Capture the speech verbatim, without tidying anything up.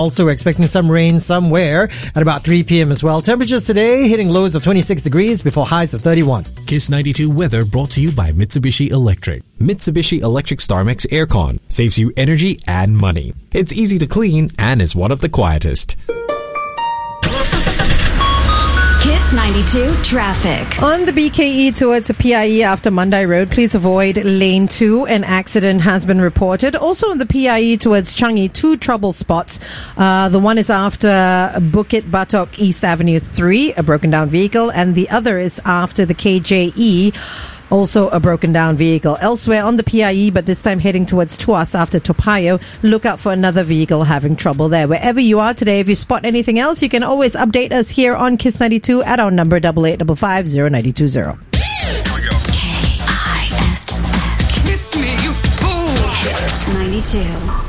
Also expecting some rain somewhere at about three p.m. as well. Temperatures today hitting lows of twenty-six degrees before highs of thirty-one. Kiss ninety-two weather brought to you by Mitsubishi Electric. Mitsubishi Electric StarMax Aircon saves you energy and money. It's easy to clean and is one of the quietest. Kiss ninety-two traffic. On the B K E towards the P I E after Mandai Road, please avoid lane two. An accident has been reported. Also on the P I E towards Changi, two trouble spots. Uh, the one is after Bukit Batok East Avenue three, a broken down vehicle, and the other is after the K J E. Also a broken down vehicle. Elsewhere on the P I E, but this time heading towards Tuas after Toa Payoh, look out for another vehicle having trouble there. Wherever you are today, if you spot anything else, you can always update us here on Kiss ninety-two at our number double eight double five zero nine two zero. K I S S. Kiss me, you fool. Kiss ninety-two.